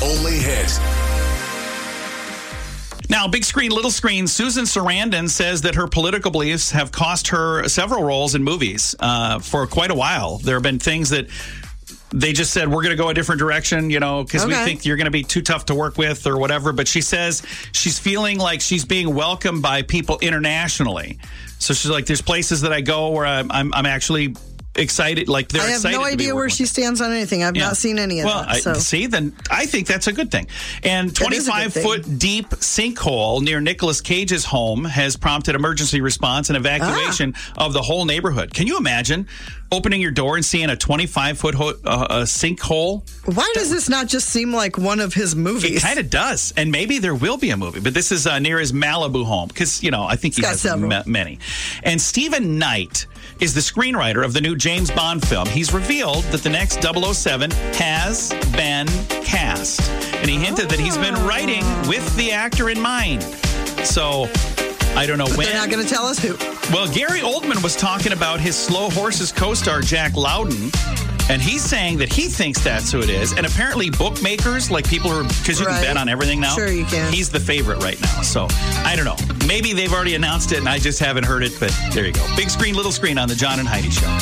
only hit. Now, big screen, little screen, Susan Sarandon says that her political beliefs have cost her several roles in movies for quite a while. There have been things that they just said, we're going to go a different direction, because we think you're going to be too tough to work with or whatever. But she says she's feeling like she's being welcomed by people internationally. So she's like, there's places that I go where I'm actually excited. Like they're excited. I have no idea where she stands on anything. I've not seen any of that. Well, see, then I think that's a good thing. And 25-foot deep sinkhole near Nicolas Cage's home has prompted emergency response and evacuation of the whole neighborhood. Can you imagine opening your door and seeing a 25-foot sinkhole? Why does this not just seem like one of his movies? It kind of does. And maybe there will be a movie. But this is near his Malibu home because, I think he has many. And Stephen Knight is the screenwriter of the new James Bond film. He's revealed that the next 007 has been cast. And he hinted that he's been writing with the actor in mind. So I don't know when. They're not going to tell us who. Well, Gary Oldman was talking about his Slow Horses co-star Jack Lowden. And he's saying that he thinks that's who it is. And apparently bookmakers, like people who are, because you can bet on everything now. Sure you can. He's the favorite right now. So I don't know. Maybe they've already announced it and I just haven't heard it. But there you go. Big screen, little screen on the John and Heidi Show.